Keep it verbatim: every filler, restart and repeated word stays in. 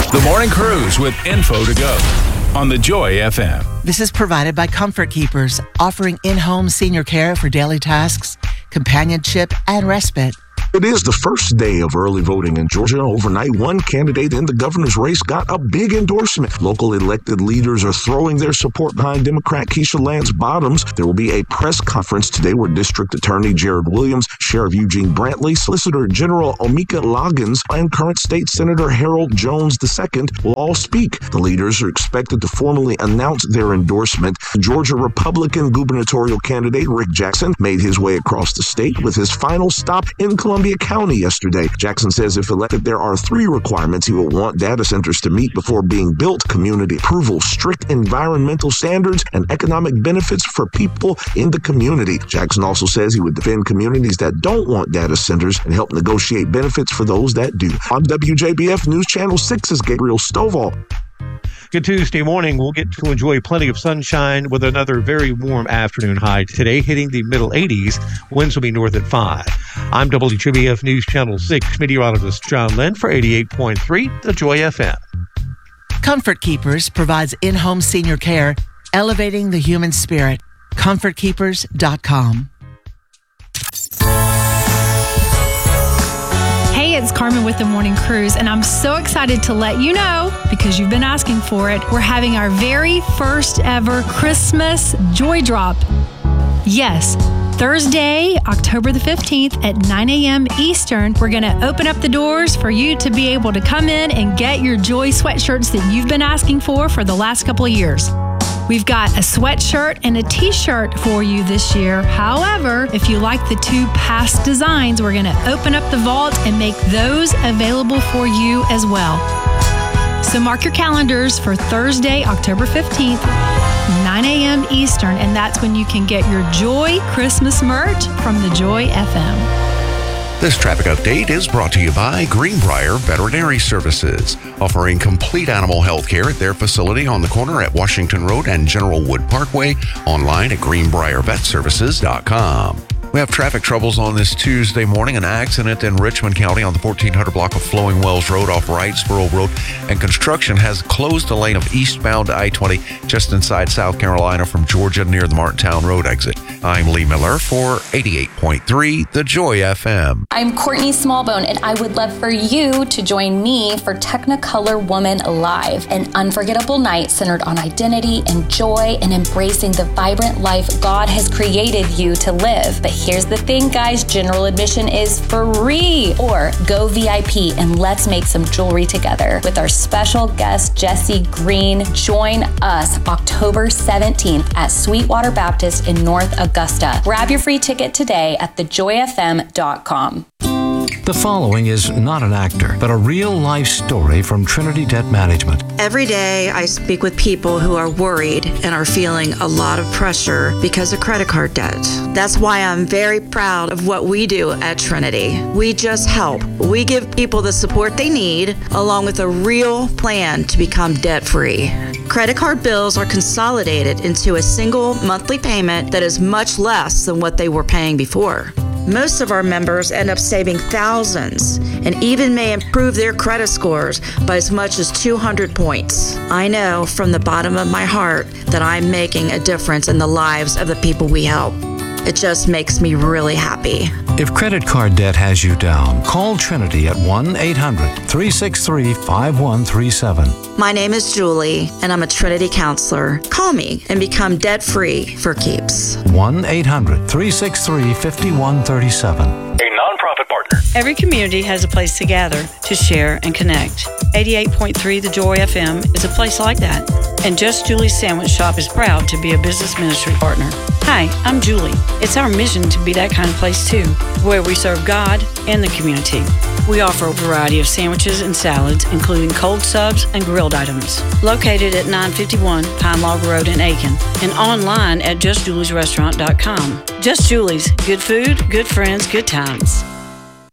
The Morning Cruise with info to go on the Joy F M. This is provided by Comfort Keepers, offering in-home senior care for daily tasks, companionship, and respite. It is the first day of early voting in Georgia. Overnight, one candidate in the governor's race got a big endorsement. Local elected leaders are throwing their support behind Democrat Keisha Lance Bottoms. There will be a press conference today where District Attorney Jared Williams, Sheriff Eugene Brantley, Solicitor General Omika Loggins, and current State Senator Harold Jones the Second will all speak. The leaders are expected to formally announce their endorsement. Georgia Republican gubernatorial candidate Rick Jackson made his way across the state with his final stop in Columbia County yesterday. Jackson says if elected, there are three requirements he will want data centers to meet before being built: community approval, strict environmental standards, and economic benefits for people in the community. Jackson also says he would defend communities that don't want data centers and help negotiate benefits for those that do. On W J B F News Channel six's Gabriel Stovall. Good Tuesday morning. We'll get to enjoy plenty of sunshine with another very warm afternoon high today, hitting the middle eighties. Winds will be north at five. I'm W J B F News Channel six meteorologist John Lynn for eighty-eight point three, the Joy F M. Comfort Keepers provides in-home senior care, elevating the human spirit. comfort keepers dot com. Hey, it's Carmen with the Morning Cruise, and I'm so excited to let you know, because you've been asking for it, we're having our very first ever Christmas Joy Drop. Yes, Thursday, October the fifteenth at nine a.m. Eastern, we're going to open up the doors for you to be able to come in and get your Joy sweatshirts that you've been asking for for the last couple of years. We've got a sweatshirt and a t-shirt for you this year. However, if you like the two past designs, we're going to open up the vault and make those available for you as well. So mark your calendars for Thursday, October fifteenth, nine a.m. Eastern, and that's when you can get your Joy Christmas merch from the Joy F M. This traffic update is brought to you by Greenbrier Veterinary Services, offering complete animal health care at their facility on the corner at Washington Road and General Wood Parkway, online at greenbrier vet services dot com. We have traffic troubles on this Tuesday morning. An accident in Richmond County on the fourteen hundred block of Flowing Wells Road off Wrightsboro Road, and construction has closed the lane of eastbound I twenty just inside South Carolina from Georgia near the Martintown Road exit. I'm Lee Miller for eighty-eight point three, The Joy F M. I'm Courtney Smallbone, and I would love for you to join me for Technicolor Woman Live, an unforgettable night centered on identity and joy and embracing the vibrant life God has created you to live. But here's the thing, guys, general admission is free. Or go V I P and let's make some jewelry together with our special guest, Jesse Green. Join us October seventeenth at Sweetwater Baptist in North Augusta. Grab your free ticket today at the joy f m dot com. The following is not an actor, but a real-life story from Trinity Debt Management. Every day, I speak with people who are worried and are feeling a lot of pressure because of credit card debt. That's why I'm very proud of what we do at Trinity. We just help. We give people the support they need, along with a real plan to become debt-free. Credit card bills are consolidated into a single monthly payment that is much less than what they were paying before. Most of our members end up saving thousands and even may improve their credit scores by as much as two hundred points. I know from the bottom of my heart that I'm making a difference in the lives of the people we help. It just makes me really happy. If credit card debt has you down, call Trinity at one eight hundred, three six three, five one three seven. My name is Julie, and I'm a Trinity counselor. Call me and become debt-free for keeps. one eight hundred, three six three, five one three seven. A nonprofit partner. Every community has a place to gather, to share, and connect. eighty-eight point three The Joy F M is a place like that. And Just Julie's Sandwich Shop is proud to be a business ministry partner. Hi, I'm Julie. It's our mission to be that kind of place too, where we serve God and the community. We offer a variety of sandwiches and salads, including cold subs and grilled items. Located at nine fifty-one Pine Log Road in Aiken, and online at just julies restaurant dot com. Just Julie's, good food, good friends, good times.